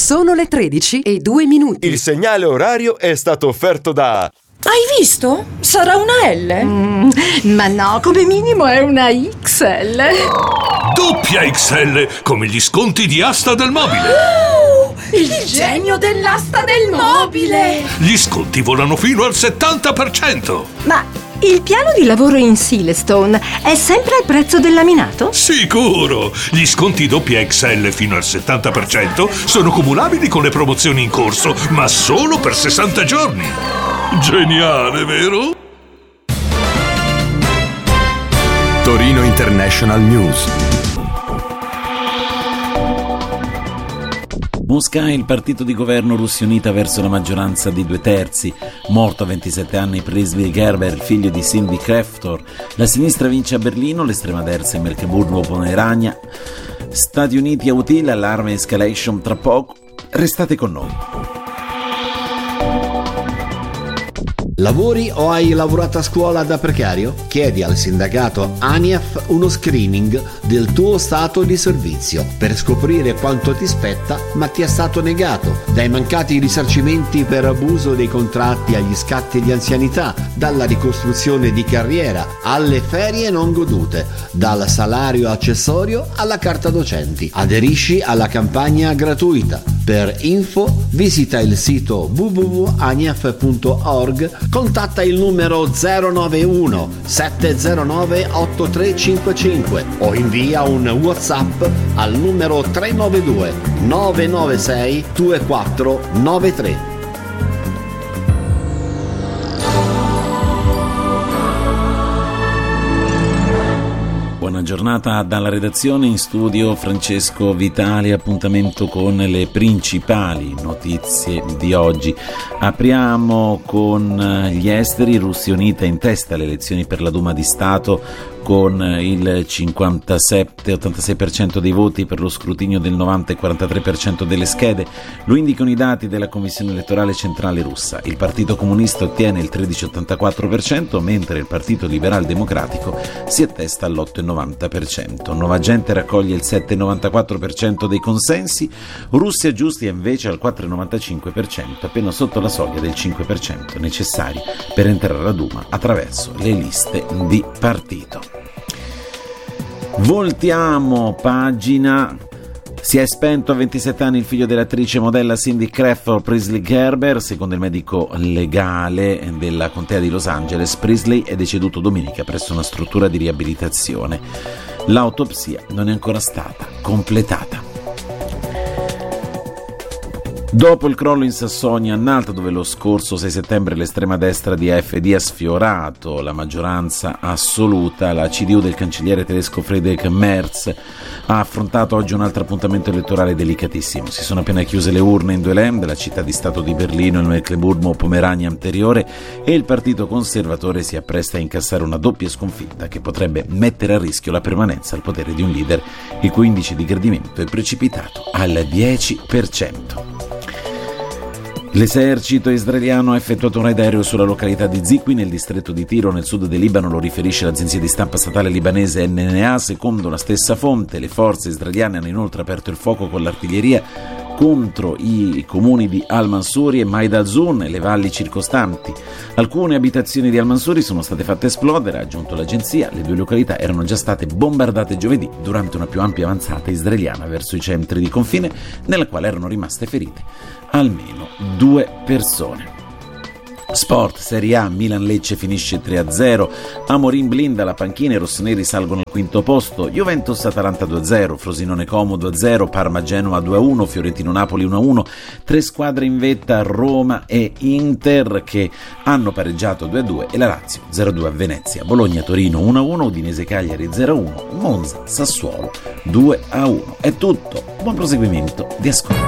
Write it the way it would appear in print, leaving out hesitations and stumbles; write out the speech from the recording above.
Sono le 13:02. Il segnale orario è stato offerto da... Hai visto? Sarà una L? Ma no, come minimo è una XL. Doppia XL, come gli sconti di Asta del Mobile. Il genio dell'asta del mobile! Gli sconti volano fino al 70%. Ma il piano di lavoro in Silestone è sempre al prezzo del laminato? Sicuro! Gli sconti doppia XL fino al 70% sono cumulabili con le promozioni in corso, ma solo per 60 giorni. Geniale, vero? Torino International News. Mosca, il partito di governo Russia Unita verso la maggioranza di 2/3. Morto a 27 anni Presley Gerber, figlio di Cindy Kreftor. La sinistra vince a Berlino, l'estrema destra in Mecklenburgo-Pomerania. Stati Uniti a Utila, allarme escalation tra poco. Restate con noi. Lavori o hai lavorato a scuola da precario? Chiedi al sindacato ANIAF uno screening del tuo stato di servizio per scoprire quanto ti spetta ma ti è stato negato. Dai mancati risarcimenti per abuso dei contratti agli scatti di anzianità, dalla ricostruzione di carriera alle ferie non godute, dal salario accessorio alla carta docenti. Aderisci alla campagna gratuita. Per info visita il sito www.aniaf.org, contatta il numero 091 709 8355 o invia un WhatsApp al numero 392 996 2493. Buona giornata dalla redazione, in studio Francesco Vitali. Appuntamento con le principali notizie di oggi. Apriamo con gli esteri. Russia Unita in testa alle elezioni per la Duma di Stato con il 57-86% dei voti per lo scrutinio del 90 e 43% delle schede. Lo indicano i dati della Commissione elettorale centrale russa. Il Partito Comunista ottiene il 13,84%, mentre il Partito Liberal Democratico si attesta all'8,90%. Nova Gente raccoglie il 7,94% dei consensi. Russia Giusti è invece al 4,95%, appena sotto la soglia del 5% necessari per entrare alla Duma attraverso le liste di partito. Voltiamo pagina. Si è spento a 27 anni il figlio dell'attrice modella Cindy Kreftor, Presley Gerber. Secondo il medico legale della contea di Los Angeles, Presley è deceduto domenica presso una struttura di riabilitazione. L'autopsia non è ancora stata completata. Dopo il crollo in Sassonia, a Nalta, dove lo scorso 6 settembre l'estrema destra di AfD ha sfiorato la maggioranza assoluta, la CDU del cancelliere tedesco Friedrich Merz ha affrontato oggi un altro appuntamento elettorale delicatissimo. Si sono appena chiuse le urne in 2 Länder, la città di Stato di Berlino e il Mecklenburgo-Pomerania anteriore, e il partito conservatore si appresta a incassare una doppia sconfitta che potrebbe mettere a rischio la permanenza al potere di un leader il cui indice di gradimento è precipitato al 10%. L'esercito israeliano ha effettuato un raid aereo sulla località di Zikwi, nel distretto di Tiro, nel sud del Libano, lo riferisce l'agenzia di stampa statale libanese NNA. Secondo la stessa fonte, le forze israeliane hanno inoltre aperto il fuoco con l'artiglieria contro i comuni di Al-Mansuri e Maid al-Zun e le valli circostanti. Alcune abitazioni di Al-Mansuri sono state fatte esplodere, ha aggiunto l'agenzia. Le 2 località erano già state bombardate giovedì durante una più ampia avanzata israeliana verso i centri di confine, nella quale erano rimaste ferite almeno 2 persone. Sport, Serie A, Milan-Lecce finisce 3-0, Amorim blinda la panchina, i rossoneri salgono al 5° posto, Juventus-Atalanta 2-0, Frosinone-Como 2-0, Parma-Genoa 2-1, Fiorentino-Napoli 1-1, 3 squadre in vetta, Roma e Inter, che hanno pareggiato 2-2, e la Lazio 0-2 a Venezia, Bologna-Torino 1-1, Udinese-Cagliari 0-1, Monza-Sassuolo 2-1. È tutto, buon proseguimento di ascolto.